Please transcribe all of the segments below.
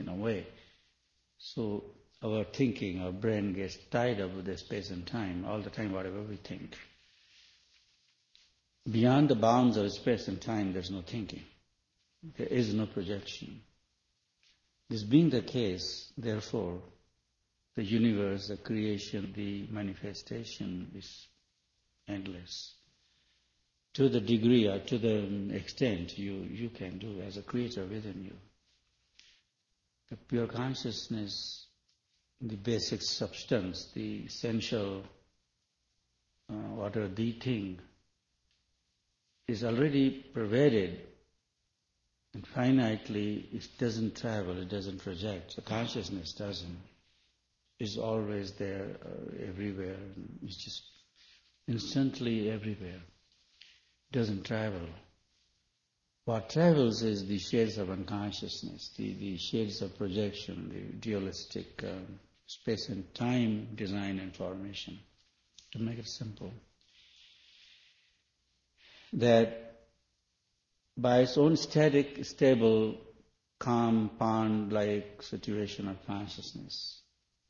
in a way. So our thinking, our brain gets tied up with the space and time all the time, whatever we think. Beyond the bounds of space and time, there's no thinking. There is no projection. This being the case, therefore, the universe, the creation, the manifestation is endless. To the degree or to the extent you can do as a creator within you. The pure consciousness, the basic substance, the essential, whatever the thing, is already pervaded. And finitely, it doesn't travel, it doesn't project. The consciousness doesn't. It's always there, everywhere. It's just instantly everywhere. It doesn't travel. What travels is the shades of unconsciousness, the shades of projection, the dualistic space and time design and formation. To make it simple. That by its own static, stable, calm, pond-like situation of consciousness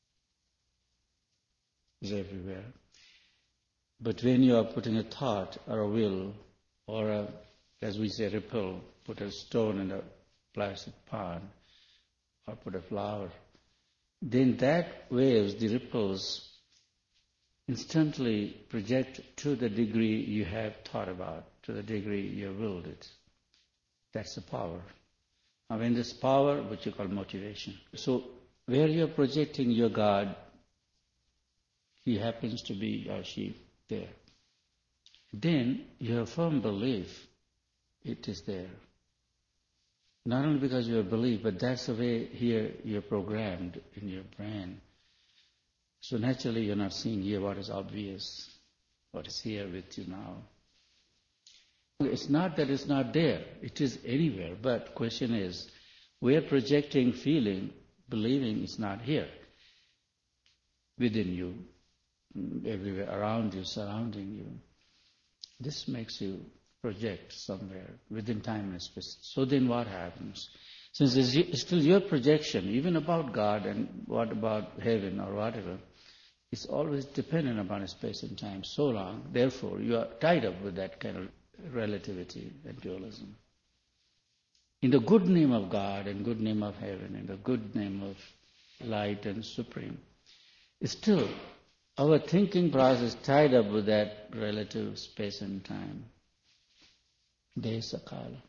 is everywhere. But when you are putting a thought or a will or as we say, ripple, put a stone in a plastic pond or put a flower, then that waves, the ripples, instantly project to the degree you have thought about, to the degree you have willed it. That's the power. Now when this power, what you call motivation. So where you're projecting your God, he happens to be or she there. Then you have firm belief it is there. Not only because you have belief, but that's the way here you're programmed in your brain. So naturally you're not seeing here what is obvious, what is here with you now. It's not that it's not there, it is anywhere, but question is, we're projecting feeling, believing it's not here, within you, everywhere, around you, surrounding you. This makes you project somewhere, within time and space. So then what happens? Since it's still your projection, even about God and what about heaven or whatever, it's always dependent upon space and time so long, therefore you are tied up with that kind of relativity and dualism. In the good name of God and good name of heaven and the good name of light and supreme, still our thinking process tied up with that relative space and time. Desa kala.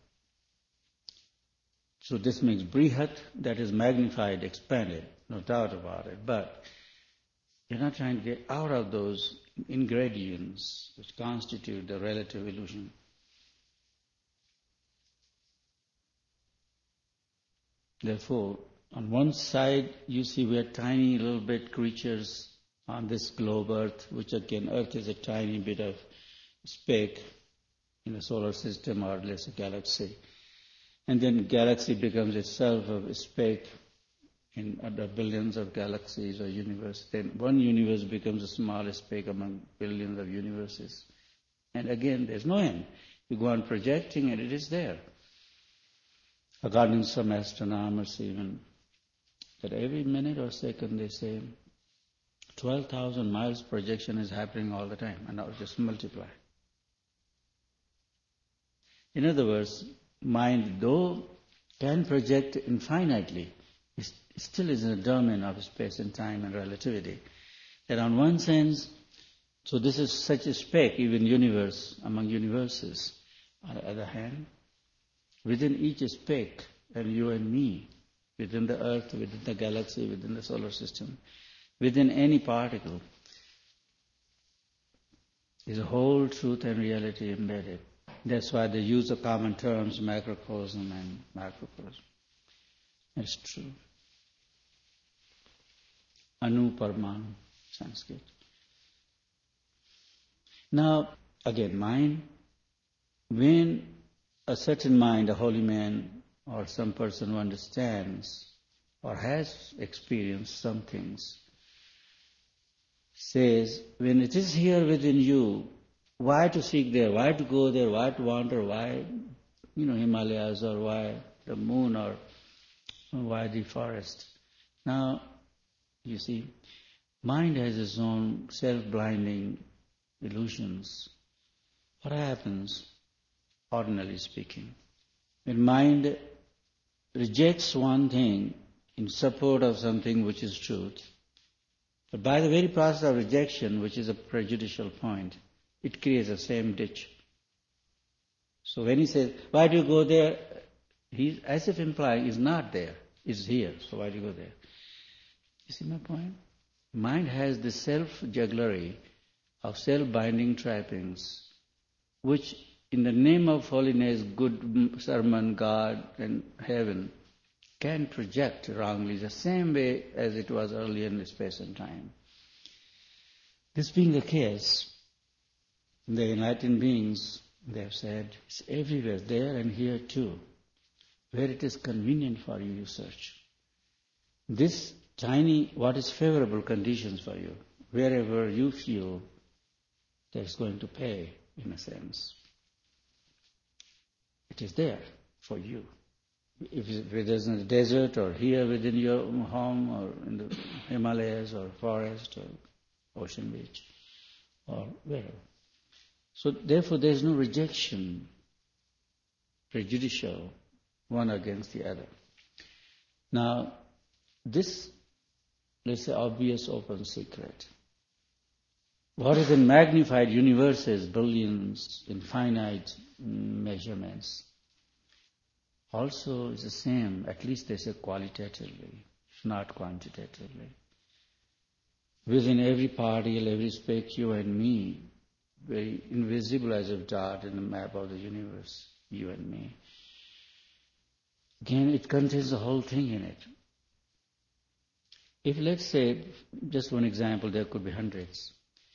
So this means brihat, that is magnified, expanded, no doubt about it, but you're not trying to get out of those ingredients which constitute the relative illusion. Therefore, on one side you see we are tiny little bit creatures on this globe Earth, which again Earth is a tiny bit of speck in the solar system or let's say galaxy. And then galaxy becomes itself a speck in other billions of galaxies or universe. Then one universe becomes the smallest speck among billions of universes. And again, there's no end. You go on projecting and it is there. According to some astronomers even, that every minute or second they say 12,000 miles projection is happening all the time, and now just multiply. In other words, mind, though can project infinitely, it still is in the domain of space and time and relativity. That on one sense, so this is such a speck, even universe, among universes. On the other hand, within each speck, and you and me, within the earth, within the galaxy, within the solar system, within any particle, is a whole truth and reality embedded. That's why they use the common terms macrocosm and macrocosm. It's true. Anu Parmanu, Sanskrit. Now, again, mind. When a certain mind, a holy man, or some person who understands or has experienced some things, says, when it is here within you, why to seek there, why to go there, why to wander, why, Himalayas, or why the moon, or why the forest? Now, you see, mind has its own self-blinding illusions. What happens, ordinarily speaking, when mind rejects one thing in support of something which is truth, but by the very process of rejection, which is a prejudicial point, it creates the same ditch. So when he says, why do you go there? He's as if implying he's not there, he's here, so why do you go there? You see my point? Mind has the self-jugglery of self-binding trappings, which in the name of holiness, good sermon, God and heaven, can project wrongly the same way as it was earlier in the space and time. This being the case, the enlightened beings, they have said, it's everywhere, there and here too. Where it is convenient for you, you search. This tiny, what is favorable conditions for you, wherever you feel that's going to pay, in a sense. It is there for you. If it is in the desert or here within your home or in the Himalayas or forest or ocean beach or wherever. So therefore there is no rejection, prejudicial, one against the other. Now, this, let's say, obvious open secret. What is in magnified universes, billions, infinite measurements, also is the same, at least they say qualitatively, not quantitatively. Within every particle, every speck, you and me, very invisible as a dot in the map of the universe, you and me. Again, it contains the whole thing in it. If, let's say, just one example, there could be hundreds.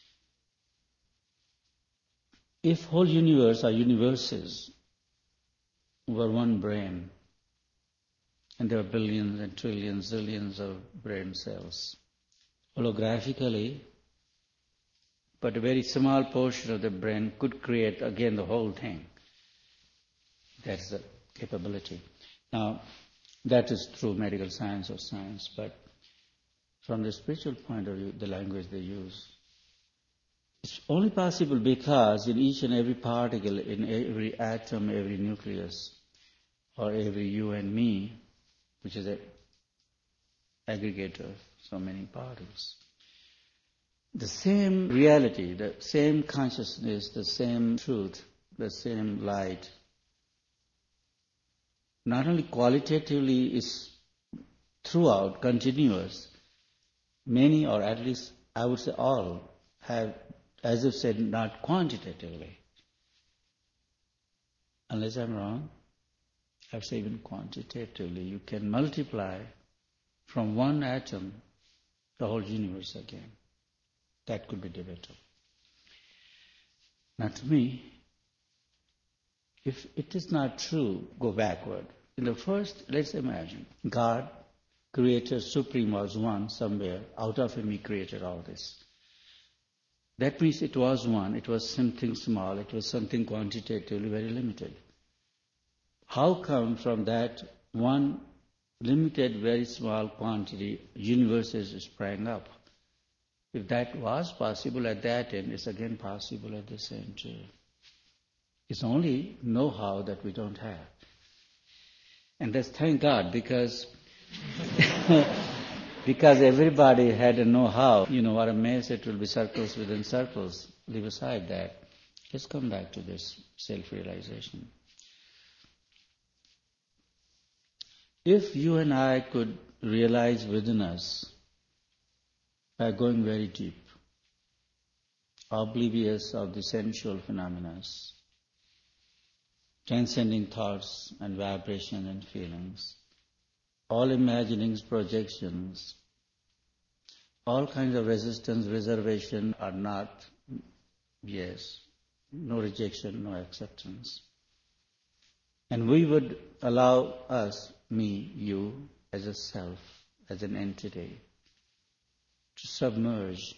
If whole universe or universes were one brain, and there are billions and trillions, zillions of brain cells, holographically, but a very small portion of the brain could create again the whole thing. That's the capability. Now, that is through medical science or science, but from the spiritual point of view, the language they use, it's only possible because in each and every particle, in every atom, every nucleus, or every you and me, which is an aggregator of so many particles, the same reality, the same consciousness, the same truth, the same light, not only qualitatively is throughout continuous, many, or at least I would say all, have, as if said, not quantitatively. Unless I'm wrong, I would say even quantitatively. You can multiply from one atom the whole universe again. That could be debatable. Now to me, if it is not true, go backward. In the first, let's imagine, God, Creator Supreme, was one somewhere. Out of Him He created all this. That means it was one. It was something small. It was something quantitatively very limited. How come from that one limited, very small quantity, universes sprang up? If that was possible at that end, it's again possible at this end too. It's only know-how that we don't have. And that's thank God, because because everybody had a know-how. You know what a maze, it will be circles within circles. Leave aside that. Let's come back to this self-realization. If you and I could realize within us, by going very deep, oblivious of the sensual phenomena, transcending thoughts and vibration and feelings, all imaginings, projections, all kinds of resistance, reservation are not yes, no rejection, no acceptance. And we would allow us, me, you, as a self, as an entity, to submerge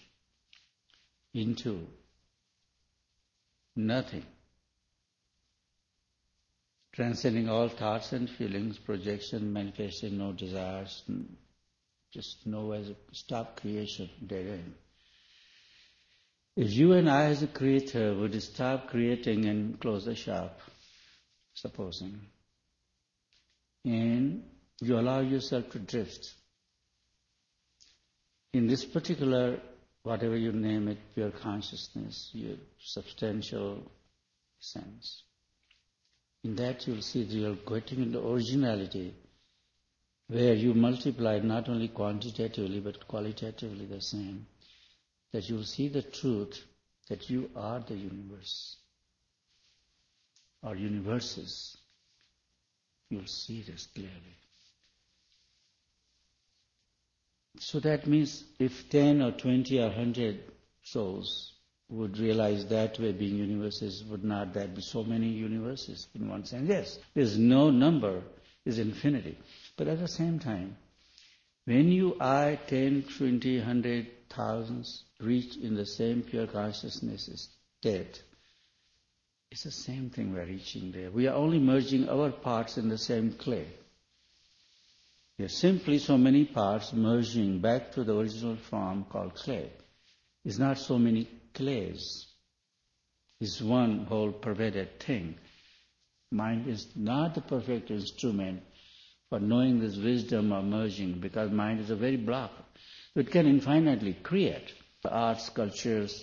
into nothing, transcending all thoughts and feelings, projection, manifesting no desires, just know as a stop creation, dead end. If you and I as a creator would stop creating and close the shop, supposing, and you allow yourself to drift, in this particular, whatever you name it, pure consciousness, your substantial sense, in that you'll see that you're getting into originality, where you multiply not only quantitatively but qualitatively the same, that you'll see the truth that you are the universe, or universes. You'll see this clearly. So that means if 10 or 20 or 100 souls would realize that way, being universes, would not there be so many universes in one sense? Yes, there's no number, is infinity. But at the same time, when you, I, 10, 20, 100, thousands reach in the same pure consciousness state, it's the same thing we're reaching there. We are only merging our parts in the same clay. We are simply so many parts merging back to the original form called clay. It's not so many clays. It's one whole pervaded thing. Mind is not the perfect instrument for knowing this wisdom of merging, because mind is a very block. It can infinitely create arts, cultures,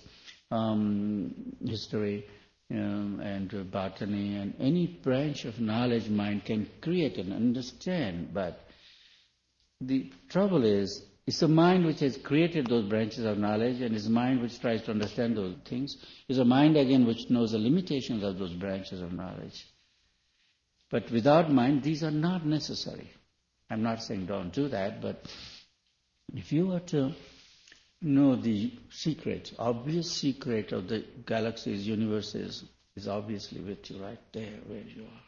history, and botany, and any branch of knowledge mind can create and understand. But the trouble is, it's a mind which has created those branches of knowledge, and it's a mind which tries to understand those things. It's a mind again which knows the limitations of those branches of knowledge. But without mind, these are not necessary. I'm not saying don't do that, but if you were to know the secret, obvious secret of the galaxies, universes, is obviously with you right there where you are.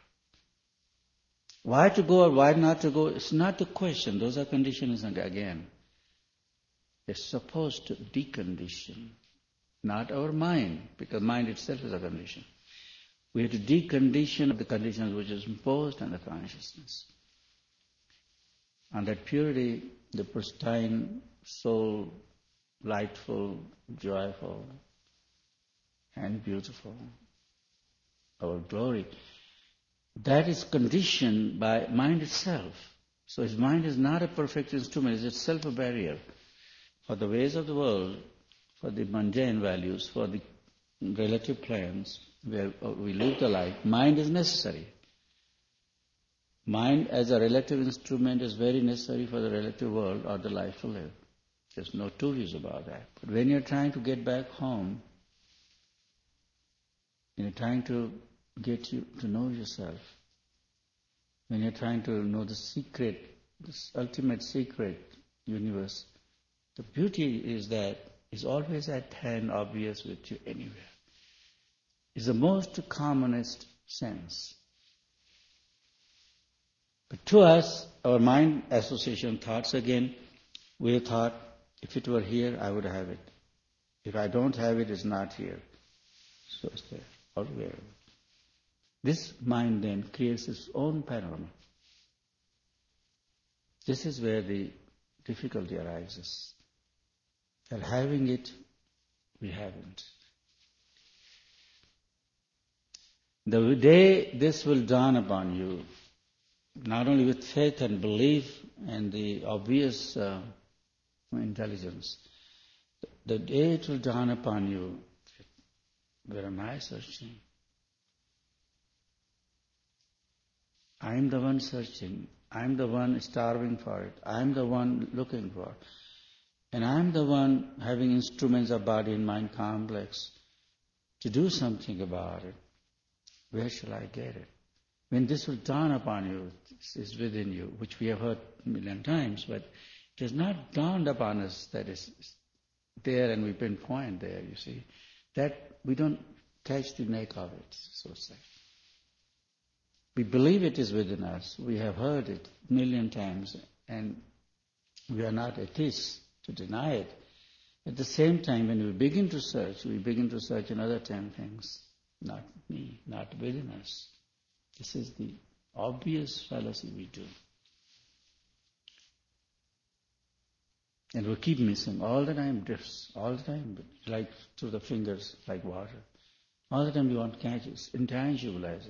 Why to go or why not to go, it's not the question. Those are conditions, and again, they're supposed to decondition, not our mind, because mind itself is a condition. We have to decondition the conditions which is imposed on the consciousness. And that purity, the pristine soul, lightful, joyful, and beautiful, our glory, that is conditioned by mind itself. So his mind is not a perfect instrument, it's itself a barrier. For the ways of the world, for the mundane values, for the relative plans where we live the life, mind is necessary. Mind as a relative instrument is very necessary for the relative world or the life to live. There's no two views about that. But when you're trying to get back home, when you're trying to get you to know yourself, when you're trying to know the secret, this ultimate secret universe, the beauty is that it's always at hand, obvious with you anywhere. It's the most commonest sense. But to us, our mind association thoughts again, we thought, if it were here, I would have it. If I don't have it, it's not here. So it's there, altogether. This mind then creates its own panorama. This is where the difficulty arises. That having it, we haven't. The day this will dawn upon you, not only with faith and belief and the obvious intelligence, the day it will dawn upon you, where am I searching? I'm the one searching. I'm the one starving for it. I'm the one looking for it. And I'm the one having instruments of body and mind complex to do something about it. Where shall I get it? When this will dawn upon you, this is within you, which we have heard a million times, but it has not dawned upon us that it's there and we pinpoint there, you see. That we don't catch the neck of it, so to say. We believe it is within us. We have heard it a million times, and we are not atheists to deny it. At the same time, when we begin to search another 10 things. Not me, not within us. This is the obvious fallacy we do. And we keep missing. All the time drifts. All the time, like through the fingers, like water. All the time we want to catch it. Intangible as if.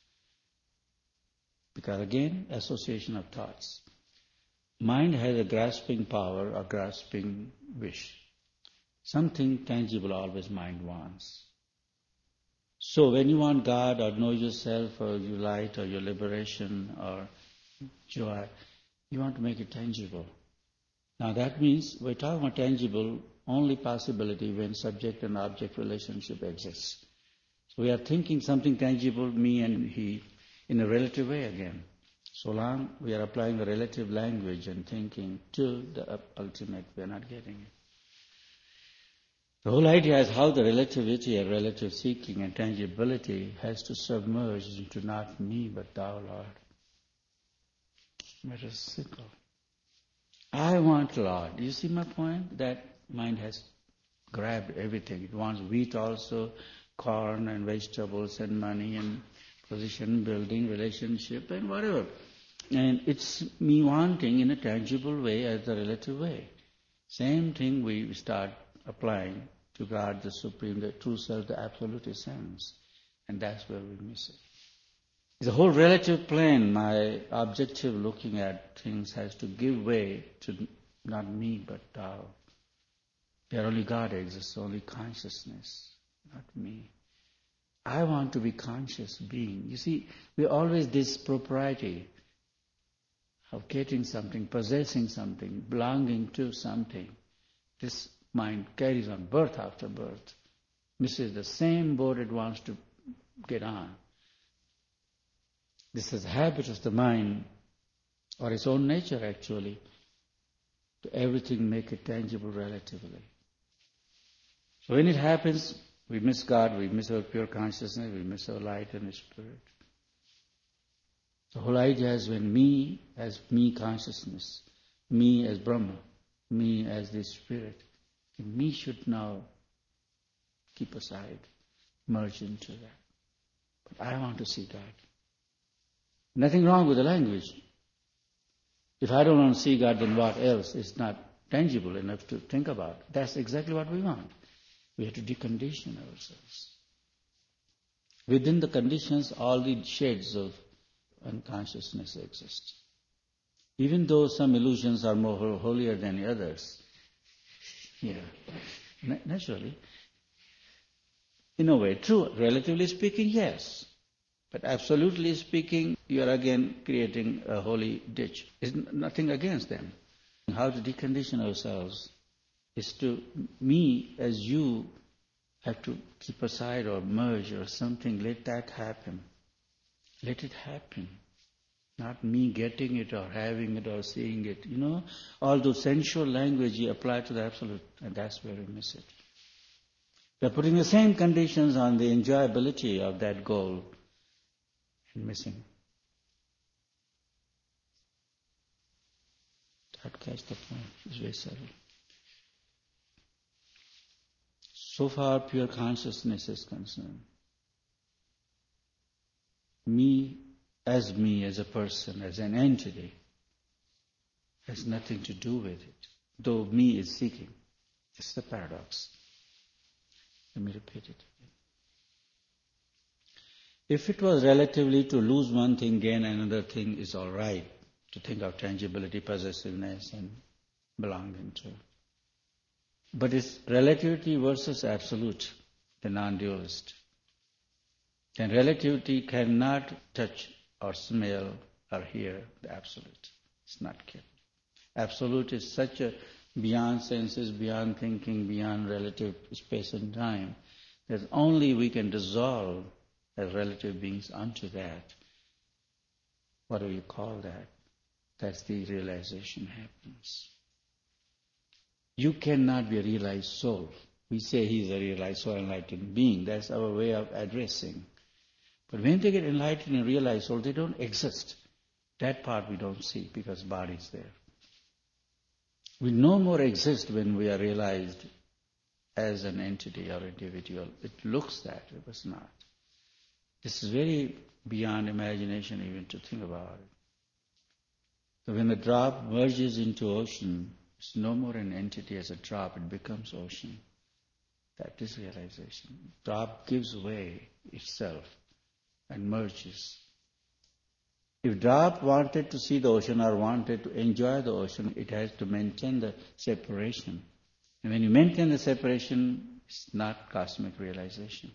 Because again, association of thoughts. Mind has a grasping power, a grasping wish. Something tangible always mind wants. So when you want God or know yourself or your light or your liberation or joy, you want to make it tangible. Now that means we're talking about tangible only possibility when subject and object relationship exists. So we are thinking something tangible, me and he, in a relative way again. So long we are applying the relative language and thinking to the ultimate, we are not getting it. The whole idea is how the relativity and relative seeking and tangibility has to submerge into not me but thou, Lord. Very simple. I want Lord. You see my point? That mind has grabbed everything. It wants wheat also, corn and vegetables and money and position, building, relationship and whatever. And it's me wanting in a tangible way as the relative way. Same thing we start applying to God, the Supreme, the true self, the absolute essence. And that's where we miss it. It's a whole relative plane. My objective looking at things has to give way to not me but thou. Where only God exists, only consciousness, not me. I want to be conscious being. You see, we always this propriety of getting something, possessing something, belonging to something. This mind carries on birth after birth. Misses the same boat it wants to get on. This is the habit of the mind, or its own nature actually, to everything make it tangible relatively. So when it happens, we miss God, we miss our pure consciousness, we miss our light and the spirit. The whole idea is when me as me consciousness, me as Brahma, me as the spirit, me should now keep aside, merge into that. But I want to see God. Nothing wrong with the language. If I don't want to see God, then what else is not tangible enough to think about? That's exactly what we want. We have to decondition ourselves. Within the conditions, all the shades of unconsciousness exist. Even though some illusions are more holier than the others, naturally, in a way, true. Relatively speaking, yes. But absolutely speaking, you are again creating a holy ditch. It's nothing against them. How to decondition ourselves is to, me as you, have to keep aside or merge or something. Let that happen. Let it happen. Not me getting it or having it or seeing it. You know, all those sensual language you apply to the absolute, and that's where we miss it. We're putting the same conditions on the enjoyability of that goal and missing. That catch the point. It's very subtle. So far, pure consciousness is concerned. Me as a person, as an entity, has nothing to do with it, though me is seeking. It's the paradox. Let me repeat it again. If it was relatively to lose one thing, gain another thing is all right, to think of tangibility, possessiveness, and belonging to. But it's relativity versus absolute, the non-dualist. Then relativity cannot touch or smell or hear the absolute. It's not capable. Absolute is such a beyond senses, beyond thinking, beyond relative space and time, that only we can dissolve as relative beings unto that. What do you call that? That's the realization happens. You cannot be a realized soul. We say he is a realized soul, enlightened being. That's our way of addressing. But when they get enlightened and realized soul, they don't exist. That part we don't see because body is there. We no more exist when we are realized as an entity or individual. It looks that, it was not. This is very beyond imagination even to think about it. So when the drop merges into ocean, it's no more an entity as a drop, it becomes ocean. That is realization. Drop gives way itself and merges. If drop wanted to see the ocean or wanted to enjoy the ocean, it has to maintain the separation. And when you maintain the separation, it's not cosmic realization.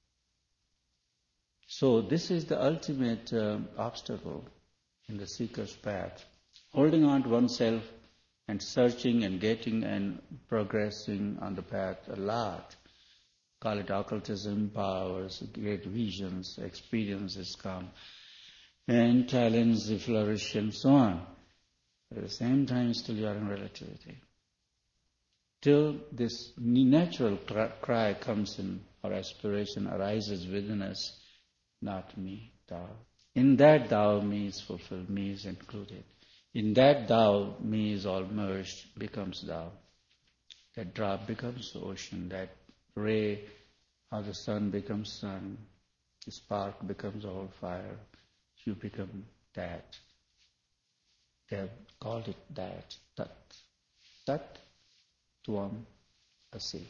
So this is the ultimate obstacle in the seeker's path. Holding on to oneself and searching and getting and progressing on the path a lot. Call it occultism, powers, great visions, experiences come, and talents flourish and so on. At the same time, still you are in relativity. Till this natural cry comes in, or aspiration arises within us, not me, thou. In that thou, me is fulfilled, me is included. In that thou, me is all merged, becomes thou. That drop becomes the ocean, that ray of the sun becomes sun, the spark becomes all fire, you become that. They have called it that, tat. Tat tvam asi.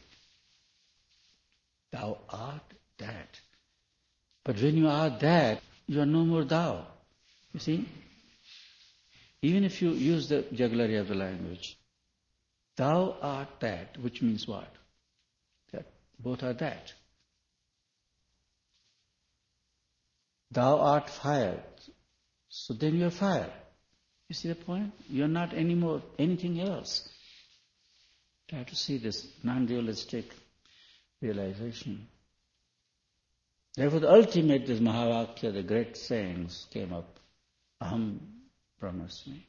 Thou art that. But when you are that, you are no more thou. You see? Even if you use the jugglery of the language, thou art that, which means what? That both are that. Thou art fire, so then you are fire. You see the point? You are not anymore anything else. You have to see this non-dualistic realization. Therefore, the ultimate, this Mahavakya, the great sayings came up. Aham Brahmasmi.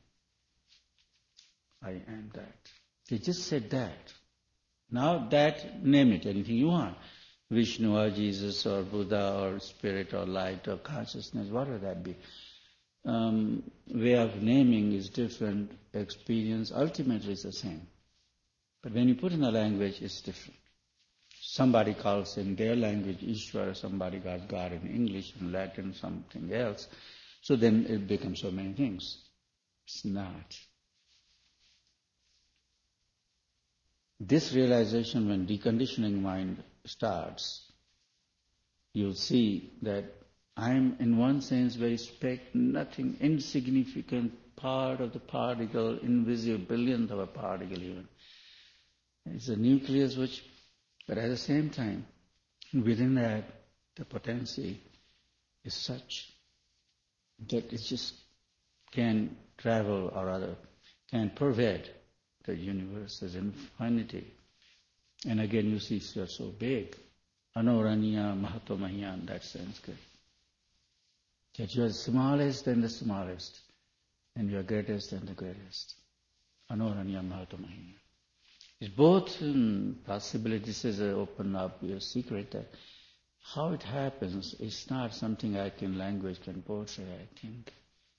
I am that. They just said that. Now that, name it, anything you want. Vishnu or Jesus or Buddha or spirit or light or consciousness, whatever that be. Way of naming is different, experience ultimately is the same. But when you put in a language, it's different. Somebody calls in their language Ishvara, somebody calls God in English, in Latin, something else. So then it becomes so many things. It's not. This realization, when deconditioning mind starts, you'll see that I am in one sense very nothing, insignificant part of the particle, invisible billionth of a particle even. It's a nucleus but at the same time, within that, the potency is such that it just can travel or rather can pervade the universe as infinity. And again you see you are so big. Anoranya Mahato Mahya in that sense. That you are the smallest and the smallest, and you are greatest and the greatest. Anoranya Mahato Mahya. It's both possibilities as open up your secret that how it happens is not something language can portray, I think.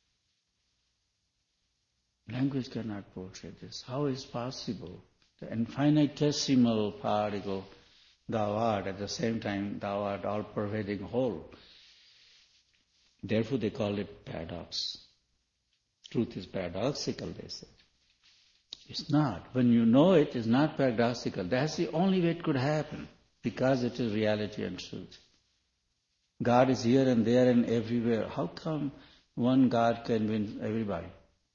Language cannot portray this. How is possible? The infinitesimal particle, thou art, at the same time thou art all-pervading whole. Therefore they call it paradox. Truth is paradoxical, they said. It's not. When you know it, it's not paradoxical. That's the only way it could happen, because it is reality and truth. God is here and there and everywhere. How come one God can win everybody?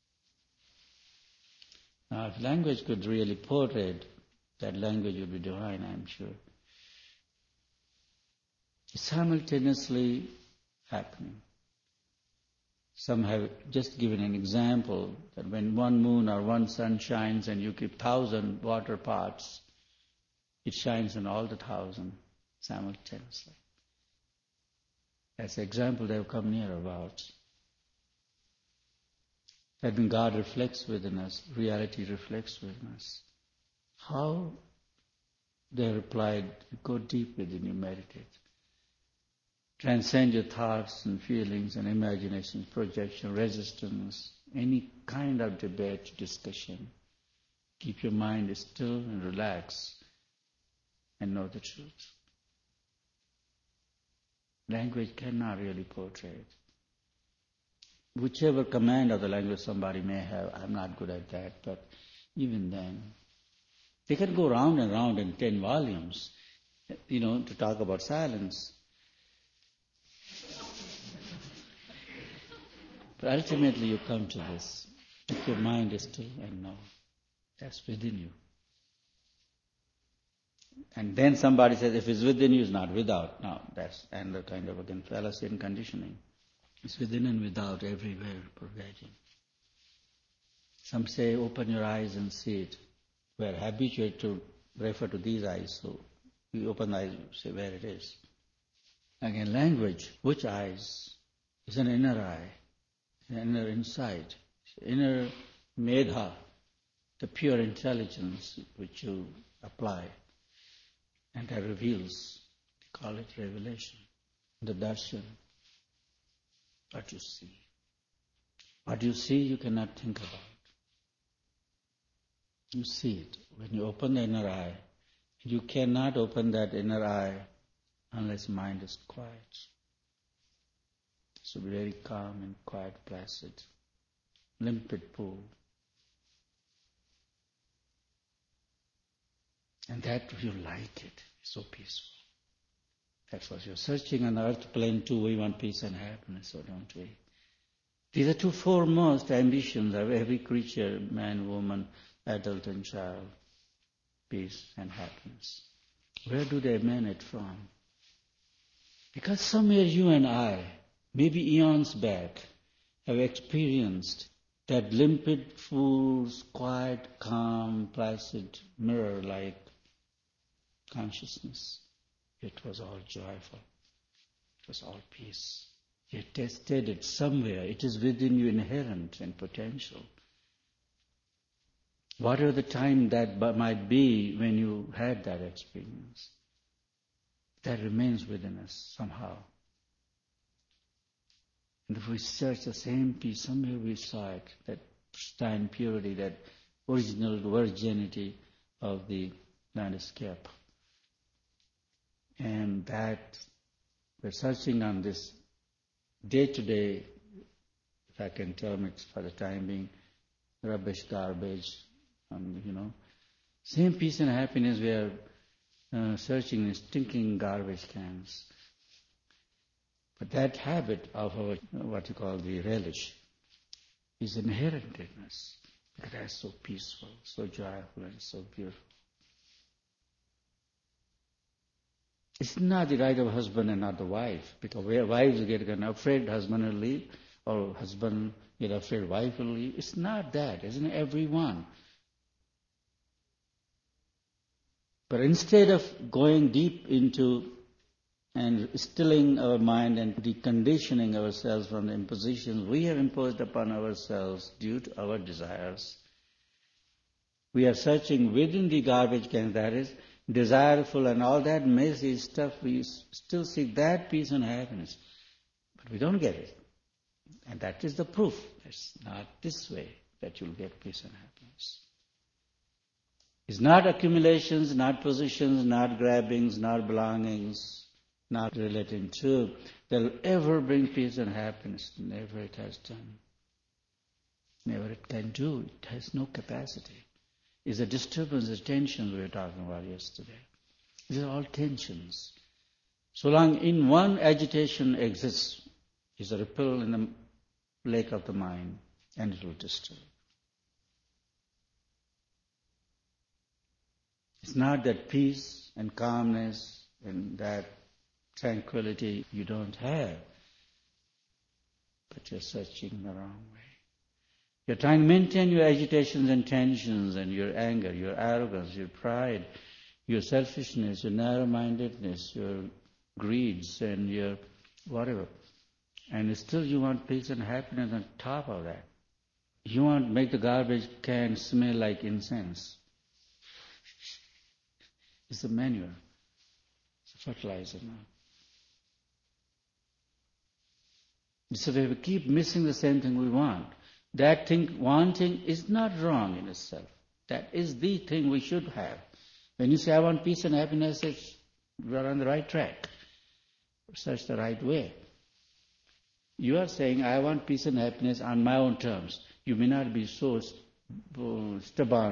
Now, if language could really portray it, that language would be divine, I'm sure. It's simultaneously happening. Some have just given an example that when one moon or one sun shines and you keep 1,000 water pots, it shines on all the 1,000 simultaneously. As an example, they have come near about. That when God reflects within us, reality reflects within us. How? They replied, go deep within you, meditate. Transcend your thoughts and feelings and imaginations, projection, resistance, any kind of debate, discussion. Keep your mind still and relax and know the truth. Language cannot really portray it. Whichever command of the language somebody may have, I'm not good at that, but even then, they can go round and round in 10 volumes, to talk about silence. But ultimately you come to this, if your mind is still and know, that's within you. And then somebody says, if it's within you, it's not without. Now, that's another kind of, again, fallacy and conditioning. It's within and without, everywhere, pervading. Some say, open your eyes and see it. We're habituated to refer to these eyes, so we open the eyes and say where it is. Again, language, which eyes? Is an inner eye, an inner insight, inner medha, the pure intelligence which you apply. And that reveals, they call it revelation, the darshan, what you see. What you see, you cannot think about. You see it. When you open the inner eye, you cannot open that inner eye unless mind is quiet. It should be very calm and quiet, placid, limpid pool. And that you like it, it's so peaceful. That's what you're searching on the earth plane too. We want peace and happiness, so don't we? These are two foremost ambitions of every creature, man, woman, adult and child. Peace and happiness. Where do they emanate from? Because somewhere you and I, maybe eons back, have experienced that limpid, full, quiet, calm, placid, mirror-like consciousness. It was all joyful. It was all peace. You tasted it somewhere. It is within you, inherent and potential. Whatever the time that might be when you had that experience, that remains within us somehow. And if we search the same peace, somewhere we saw it, that pristine purity, that original virginity of the landscape. And that we're searching on this day-to-day, if I can term it for the time being, rubbish, garbage, same peace and happiness we are searching in stinking garbage cans. But that habit of our, what you call the relish, is inherent in us. Because that's so peaceful, so joyful, and so beautiful. It's not the right of husband and not the wife, because wives get afraid husband will leave, or husband get afraid wife will leave. It's not that, isn't it? Everyone. But instead of going deep into and stilling our mind and deconditioning ourselves from the impositions we have imposed upon ourselves due to our desires, we are searching within the garbage can, that is, desireful and all that messy stuff, we still seek that peace and happiness. But we don't get it. And that is the proof. It's not this way that you'll get peace and happiness. It's not accumulations, not positions, not grabbings, not belongings, not relating to, that will ever bring peace and happiness. Never it has done. Never it can do. It has no capacity. It's a disturbance, the tensions we were talking about yesterday. These are all tensions. So long in one agitation exists, is a ripple in the lake of the mind, and it will disturb. It's not that peace and calmness and that tranquility you don't have, but you're searching the wrong way. You're trying to maintain your agitations and tensions and your anger, your arrogance, your pride, your selfishness, your narrow-mindedness, your greeds and your whatever. And still you want peace and happiness on top of that. You want to make the garbage can smell like incense. It's a manure. It's a fertilizer now. So if we keep missing the same thing we want, that thing, wanting, is not wrong in itself. That is the thing we should have. When you say, I want peace and happiness, we're on the right track. such the right way. You are saying, I want peace and happiness on my own terms. You may not be so stubborn